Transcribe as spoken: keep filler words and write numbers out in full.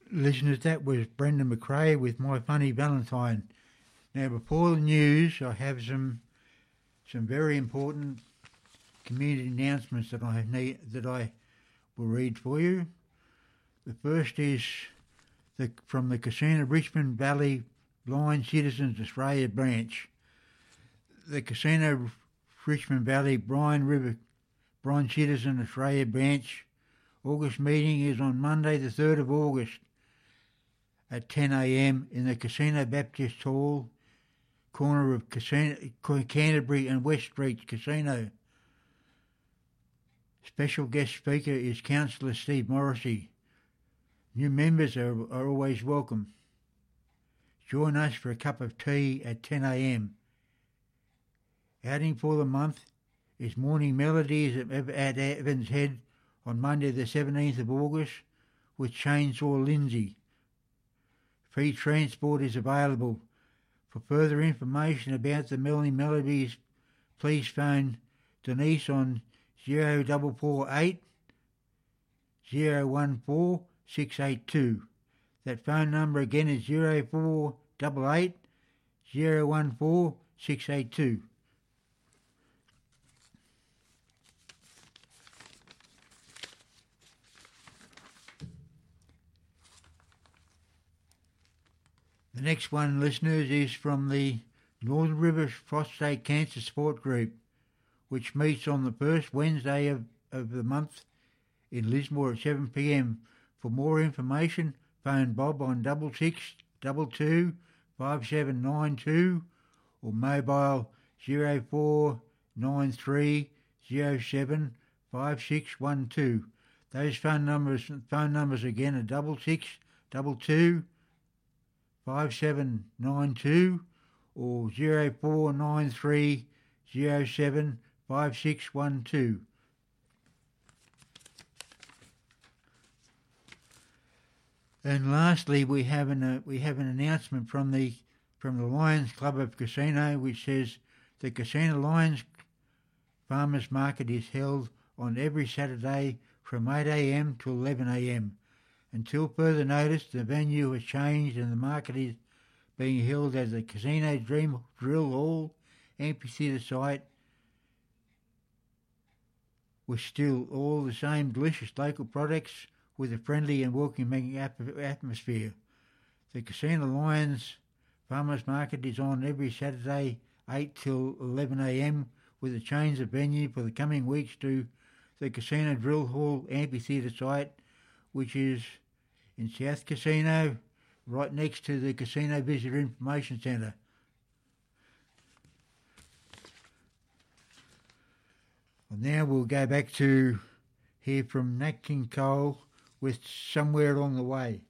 Listeners, that was Brendan McRae with My Funny Valentine. Now, before the news, I have some some very important community announcements that I need that I will read for you. The first is the, from the Casino Richmond Valley Blind Citizens Australia branch. The Casino Richmond Valley Blind River Blind Citizen Australia branch August meeting is on Monday the third of August at ten a.m. in the Casino Baptist Hall, corner of Casino, Canterbury and West Street Casino. Special guest speaker is Councillor Steve Morrissey. New members are, are always welcome. Join us for a cup of tea at ten a.m. Outing for the month is Morning Melodies at, at Evans Head on Monday the seventeenth of August with Chainsaw Lindsay. Free transport is available. For further information about the Morning Melodies, please phone Denise on zero four four eight, zero one four, six eight two. That phone number again is zero four eight eight, zero one four, six eight two. The next one, listeners, is from the Northern Rivers Prostate Cancer Support Group, which meets on the first Wednesday of, of the month in Lismore at seven p.m. For more information, phone Bob on double six double two five seven nine two or mobile zero four nine three zero seven five six one two. Those phone numbers phone numbers again are double six double two five seven nine two or zero four nine three zero seven five six one two. And lastly, we have an uh, we have an announcement from the from the Lions Club of Casino, which says the Casino Lions Farmers Market is held on every Saturday from eight a.m. to eleven a.m. Until further notice, the venue has changed and the market is being held at the Casino Dream Drill Hall amphitheatre site with still all the same delicious local products with a friendly and welcoming atmosphere. The Casino Lions Farmers Market is on every Saturday eight till eleven a.m. with a change of venue for the coming weeks to the Casino Drill Hall amphitheatre site, which is in South Casino, right next to the Casino Visitor Information Centre. Well, now we'll go back to hear from Nat King Cole with Somewhere Along the Way.